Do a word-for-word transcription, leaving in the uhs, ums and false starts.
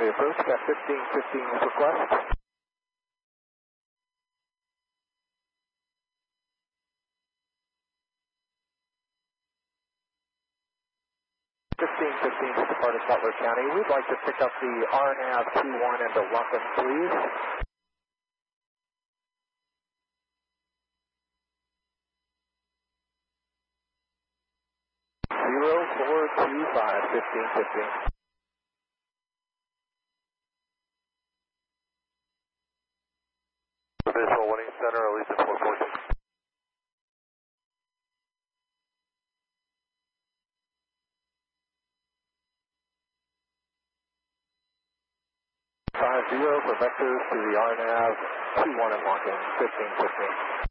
County approach, got fifteen fifteen request. fifteen fifteen is departed Butler County. We'd like to pick up the R N A V two one into Lumpkin, please. zero four two five, fifteen fifteen. Visual Winning Center, Allegiant four fourteen. five zero for vectors to the R N A V two one in Lumpkin, fifteen fifteen.